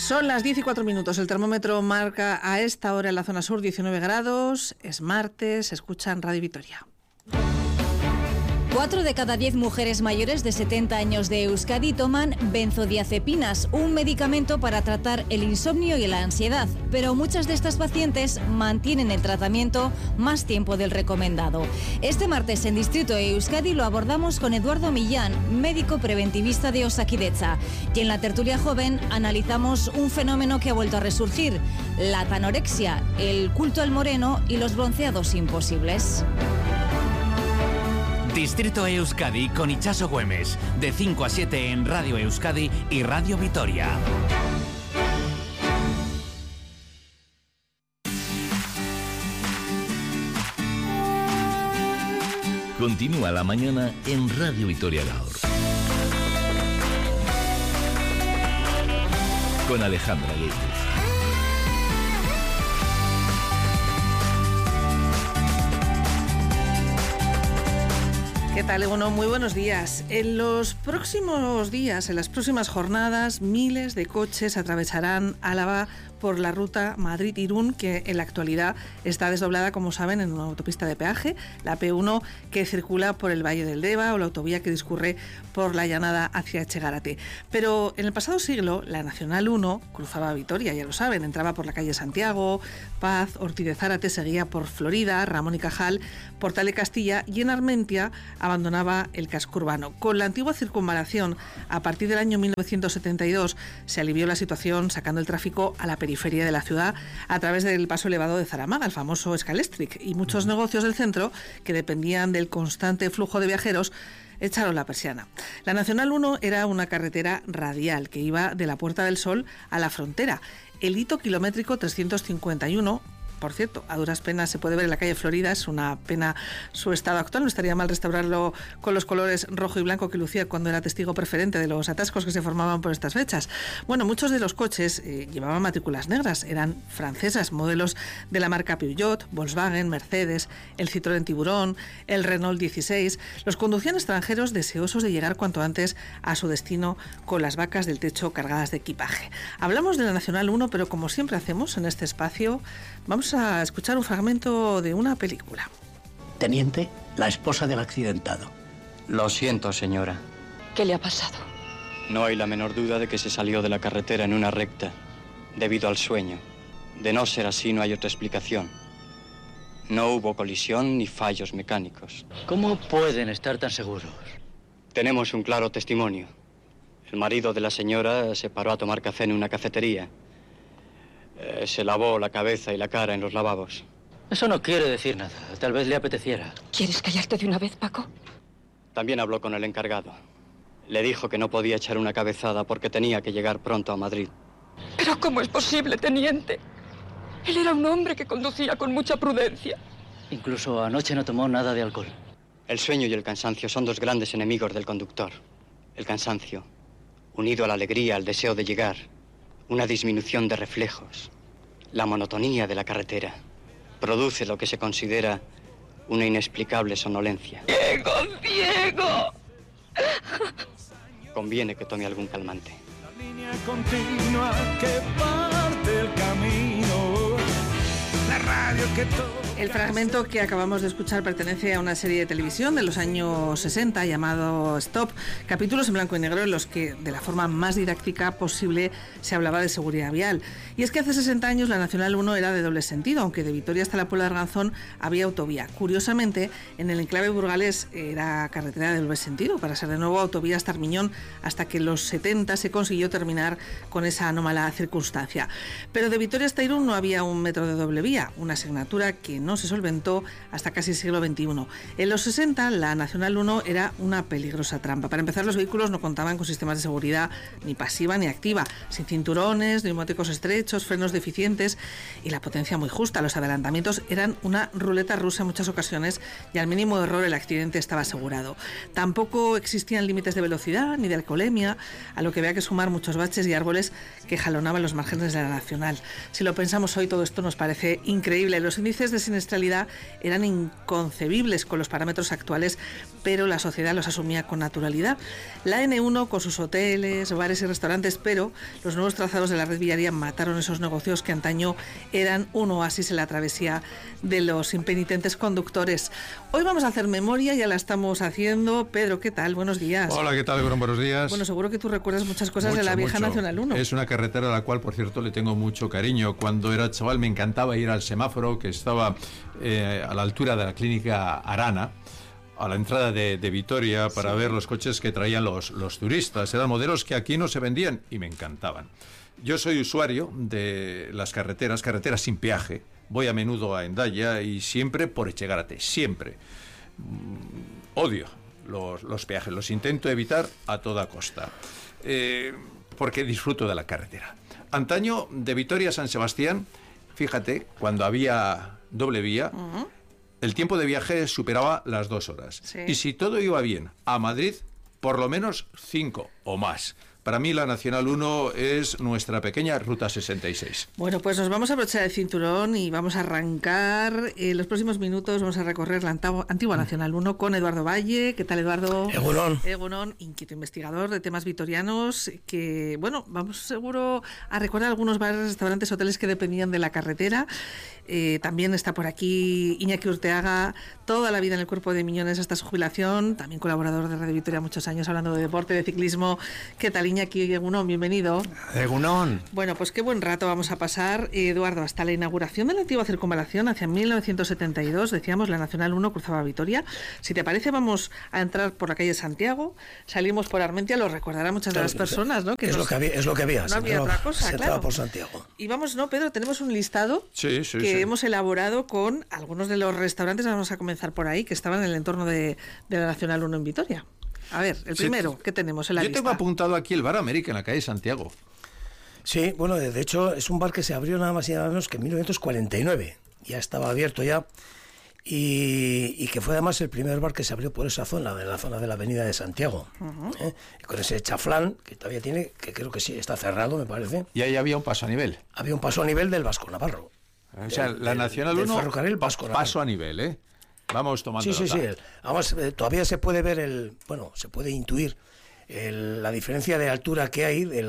Son las 10 y 4 minutos. El termómetro marca a esta hora en la zona sur 19 grados. Es martes. Escuchan Radio Vitoria. 4 de cada 10 mujeres mayores de 70 años de Euskadi toman benzodiazepinas, un medicamento para tratar el insomnio y la ansiedad, pero muchas de estas pacientes mantienen el tratamiento más tiempo del recomendado. Este martes en Distrito Euskadi lo abordamos con Eduardo Millán, médico preventivista de Osakidetza, y en la tertulia joven analizamos un fenómeno que ha vuelto a resurgir: la anorexia, el culto al moreno y los bronceados imposibles. Distrito Euskadi con Itxaso Güemes, de 5 a 7 en Radio Euskadi y Radio Vitoria. Continúa la mañana en Radio Vitoria Gaur. Con Alejandra Leites. ¿Qué tal? Bueno, muy buenos días. En los próximos días, en las próximas jornadas, miles de coches atravesarán Álava por la ruta Madrid-Irún, que en la actualidad está desdoblada, como saben, en una autopista de peaje, la P1, que circula por el Valle del Deva, o la autovía que discurre por la Llanada hacia Etxegarate. Pero en el pasado siglo, la Nacional 1 cruzaba Vitoria, ya lo saben, entraba por la calle Santiago, Paz, Ortiz de Zárate, seguía por Florida, Ramón y Cajal, Portal de Castilla, y en Armentia abandonaba el casco urbano. Con la antigua circunvalación, a partir del año 1972, se alivió la situación sacando el tráfico a la periferia de la ciudad a través del paso elevado de Zaramaga, el famoso Scalextric, y muchos negocios del centro, que dependían del constante flujo de viajeros, echaron la persiana. La Nacional 1 era una carretera radial que iba de la Puerta del Sol a la frontera. El hito kilométrico 351, por cierto, a duras penas se puede ver en la calle Florida, es una pena su estado actual, no estaría mal restaurarlo con los colores rojo y blanco que lucía cuando era testigo preferente de los atascos que se formaban por estas fechas. Bueno, muchos de los coches llevaban matrículas negras, eran francesas, modelos de la marca Peugeot, Volkswagen, Mercedes, el Citroën Tiburón, el Renault 16. Los conducían extranjeros deseosos de llegar cuanto antes a su destino con las vacas del techo cargadas de equipaje. Hablamos de la Nacional 1, pero como siempre hacemos en este espacio, vamos a escuchar un fragmento de una película. Teniente, la esposa del accidentado. Lo siento, señora. ¿Qué le ha pasado? No hay la menor duda de que se salió de la carretera en una recta, debido al sueño. De no ser así, no hay otra explicación. No hubo colisión ni fallos mecánicos. ¿Cómo pueden estar tan seguros? Tenemos un claro testimonio. El marido de la señora se paró a tomar café en una cafetería. Se lavó la cabeza y la cara en los lavabos. Eso no quiere decir nada. Tal vez le apeteciera. ¿Quieres callarte de una vez, Paco? También habló con el encargado. Le dijo que no podía echar una cabezada porque tenía que llegar pronto a Madrid. ¿Pero cómo es posible, teniente? Él era un hombre que conducía con mucha prudencia. Incluso anoche no tomó nada de alcohol. El sueño y el cansancio son dos grandes enemigos del conductor. El cansancio, unido a la alegría, al deseo de llegar, una disminución de reflejos, la monotonía de la carretera, produce lo que se considera una inexplicable somnolencia. ¡Ciego, ciego! Conviene que tome algún calmante. La línea continua que parte el camino, la radio que todo. El fragmento que acabamos de escuchar pertenece a una serie de televisión de los años 60 llamado Stop, capítulos en blanco y negro en los que de la forma más didáctica posible se hablaba de seguridad vial. Y es que hace 60 años la Nacional 1 era de doble sentido, aunque de Vitoria hasta la Puebla de Arganzón había autovía. Curiosamente, en el enclave burgalés era carretera de doble sentido, para ser de nuevo autovía hasta Armiñón, hasta que en los 70 se consiguió terminar con esa anómala circunstancia. Pero de Vitoria hasta Irún no había un metro de doble vía, una asignatura que no se solventó hasta casi el siglo XXI. En los 60, la Nacional 1 era una peligrosa trampa. Para empezar, los vehículos no contaban con sistemas de seguridad ni pasiva ni activa, sin cinturones, neumáticos estrechos, frenos deficientes y la potencia muy justa. Los adelantamientos eran una ruleta rusa en muchas ocasiones y al mínimo error el accidente estaba asegurado. Tampoco existían límites de velocidad ni de alcoholemia, a lo que había que sumar muchos baches y árboles que jalonaban los márgenes de la Nacional. Si lo pensamos hoy, todo esto nos parece increíble. Los índices de siniestralidad eran inconcebibles con los parámetros actuales, pero la sociedad los asumía con naturalidad. La N1 con sus hoteles, bares y restaurantes, pero los nuevos trazados de la red viaria mataron esos negocios que antaño eran un oasis en la travesía de los impenitentes conductores. Hoy vamos a hacer memoria, ya la estamos haciendo. Pedro, ¿qué tal? Buenos días. Hola, ¿qué tal? Buenos días. Bueno, seguro que tú recuerdas muchas cosas de la vieja Nacional 1. Es una carretera a la cual, por cierto, le tengo mucho cariño. Cuando era chaval me encantaba ir al semáforo que estaba a la altura de la clínica Arana, a la entrada de Vitoria, para ver los coches que traían los turistas. Eran modelos que aquí no se vendían y me encantaban. Yo soy usuario de las carreteras sin peaje. Voy a menudo a Hendaya y siempre por Echegárate, siempre. Odio los peajes, los intento evitar a toda costa, porque disfruto de la carretera. Antaño, de Vitoria a San Sebastián, fíjate, cuando había doble vía, el tiempo de viaje superaba las 2 horas. Sí. Y si todo iba bien, a Madrid, por lo menos 5 o más. Para mí la Nacional 1 es nuestra pequeña Ruta 66. Bueno, pues nos vamos a abrochar el cinturón y vamos a arrancar. En los próximos minutos vamos a recorrer la antigua Nacional 1 con Eduardo Valle. ¿Qué tal, Eduardo? Egunon, inquieto investigador de temas vitorianos, que, bueno, vamos seguro a recordar algunos bares, restaurantes, hoteles que dependían de la carretera. También está por aquí Iñaki Urteaga, toda la vida en el Cuerpo de Miñones hasta su jubilación, también colaborador de Radio Vitoria muchos años hablando de deporte, de ciclismo. ¿Qué tal, Iñaki? Egunon, bienvenido. Egunon. Bueno, pues qué buen rato vamos a pasar, Eduardo. Hasta la inauguración de la antigua circunvalación, hacia 1972, decíamos, la Nacional 1 cruzaba Vitoria. Si te parece, vamos a entrar por la calle Santiago, salimos por Armentia, lo recordarán muchas de las personas, ¿no? Que es lo que había. No había otra cosa, se claro. Por Santiago. Y vamos, ¿no, Pedro? Tenemos un listado que hemos elaborado con algunos de los restaurantes, vamos a comenzar por ahí, que estaban en el entorno de la Nacional 1 en Vitoria. A ver, el primero, ¿qué tenemos en la lista? Yo tengo apuntado aquí el Bar América en la calle Santiago. Sí, bueno, de hecho es un bar que se abrió nada más y nada menos que en 1949. Ya estaba abierto ya. Y que fue además el primer bar que se abrió por esa zona, de la zona de la Avenida de Santiago. Y con ese chaflán que todavía tiene, que creo que sí, está cerrado, me parece. Y ahí había un paso a nivel. Había un paso a nivel del Vasco Navarro. O sea, la Nacional 1, ferrocarril Vasco Navarro. Paso a nivel, ¿eh? Vamos tomando nota. Sí. Además, todavía se puede ver se puede intuir la diferencia de altura que hay de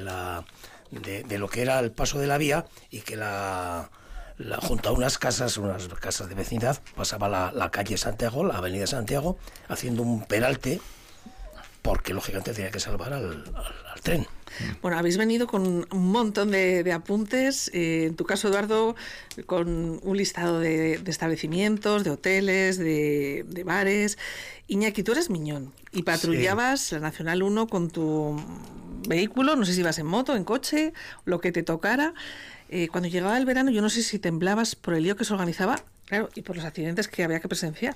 lo que era el paso de la vía, y que junto a unas casas de vecindad pasaba la calle Santiago, la avenida Santiago, haciendo un peralte, porque lógicamente tenía que salvar al tren. Bueno, habéis venido con un montón de apuntes, en tu caso, Eduardo, con un listado de establecimientos, de hoteles, de bares. Iñaki, tú eres miñón y patrullabas la Nacional 1 con tu vehículo, no sé si ibas en moto, en coche, lo que te tocara. Cuando llegaba el verano, yo no sé si temblabas por el lío que se organizaba, claro, y por los accidentes que había que presenciar.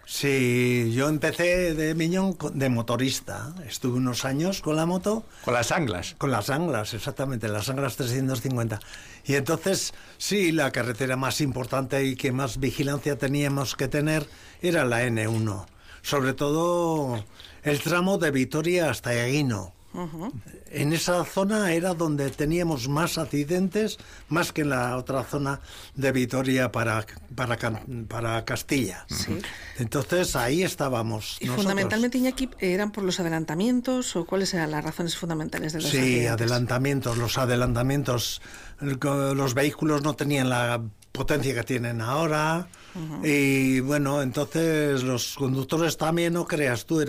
Sí, yo empecé de miñón de motorista. Estuve unos años con la moto. ¿Con las Anglas? Con las Anglas, exactamente, las Anglas 350. Y entonces, sí, la carretera más importante y que más vigilancia teníamos que tener era la N1. Sobre todo el tramo de Vitoria hasta Eguino. En esa zona era donde teníamos más accidentes, más que en la otra zona de Vitoria para Castilla. Sí. Entonces ahí estábamos. ¿Y fundamentalmente, Iñaki, eran por los adelantamientos o cuáles eran las razones fundamentales de los accidentes? Sí, los adelantamientos. Los vehículos no tenían la potencia que tienen ahora. Y bueno, entonces los conductores también, no creas tú,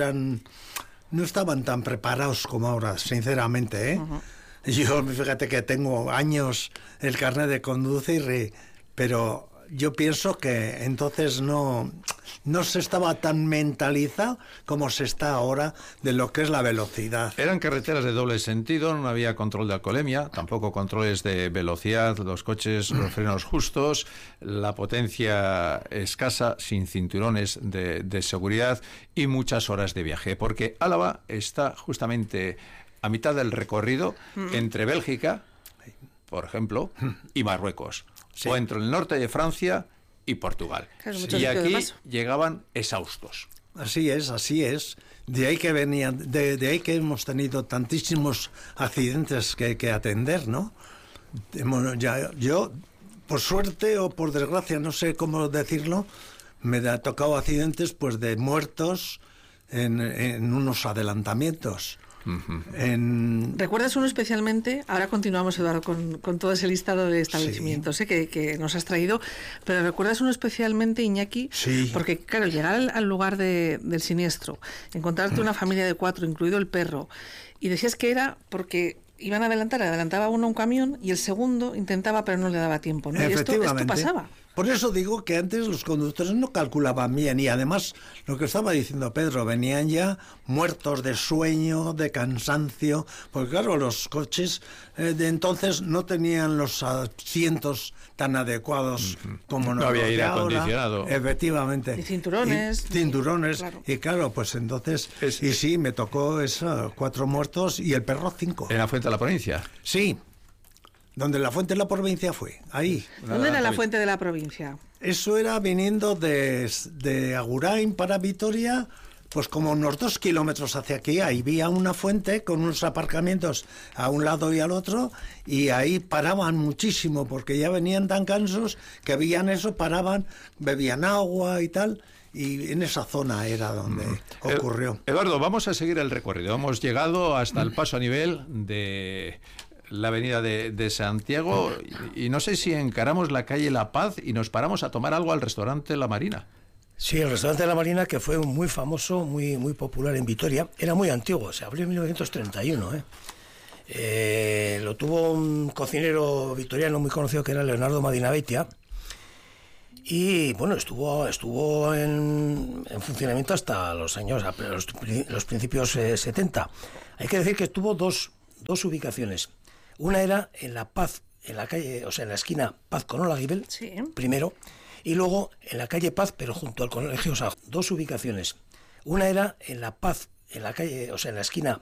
no estaban tan preparados como ahora, sinceramente, ¿eh? Yo, fíjate que tengo años el carnet de conducir, pero yo pienso que entonces no se estaba tan mentalizado como se está ahora de lo que es la velocidad. Eran carreteras de doble sentido, no había control de alcoholemia, tampoco controles de velocidad, los coches, los frenos justos, la potencia escasa, sin cinturones de seguridad y muchas horas de viaje, porque Álava está justamente a mitad del recorrido entre Bélgica, por ejemplo, y Marruecos. Sí. O entre el norte de Francia y Portugal. Claro, y aquí llegaban exhaustos. Así es. De ahí que venían, de ahí que hemos tenido tantísimos accidentes que atender, ¿no? Yo por suerte o por desgracia, no sé cómo decirlo, me ha tocado accidentes pues de muertos en unos adelantamientos. ¿Recuerdas uno especialmente? Ahora continuamos, Eduardo, con todo ese listado de establecimientos que nos has traído, pero ¿recuerdas uno especialmente, Iñaki? Sí. Porque, claro, llegar al lugar del siniestro, encontrarte una familia de 4, incluido el perro, y decías que era porque iban a adelantaba uno un camión y el segundo intentaba, pero no le daba tiempo, ¿no? Y esto pasaba. Por eso digo que antes los conductores no calculaban bien y además lo que estaba diciendo Pedro, venían ya muertos de sueño, de cansancio, porque claro, los coches de entonces no tenían los asientos tan adecuados como no había aire acondicionado. Efectivamente. Y cinturones. Cinturones. Claro. Y claro, pues entonces, y sí, me tocó 4 muertos y el perro 5. ¿En la Fuente de la Provincia? Sí. Donde la Fuente de la Provincia fue, ahí. ¿Dónde era la Fuente de la Provincia? Eso era viniendo de Agurain para Vitoria, pues como unos 2 kilómetros hacia aquí. Ahí había una fuente con unos aparcamientos a un lado y al otro, y ahí paraban muchísimo, porque ya venían tan cansos que veían eso, paraban, bebían agua y tal. Y en esa zona era donde ocurrió. Eduardo, vamos a seguir el recorrido. Hemos llegado hasta el paso a nivel de la avenida de Santiago y no sé si encaramos la calle La Paz y nos paramos a tomar algo al restaurante La Marina. Sí, el restaurante La Marina, que fue muy famoso, muy popular en Vitoria, era muy antiguo, se abrió en 1931. Lo tuvo un cocinero victoriano muy conocido que era Leonardo Madinabeitia. Y bueno, estuvo en funcionamiento hasta los principios 70. Hay que decir que tuvo dos ubicaciones. Una era en La Paz, en la calle, o sea, en la esquina Paz con Olaguibel, sí, primero, y luego en la calle Paz, pero junto al Colegio Sajo. 2 ubicaciones. Una era en La Paz, en la calle, o sea, en la esquina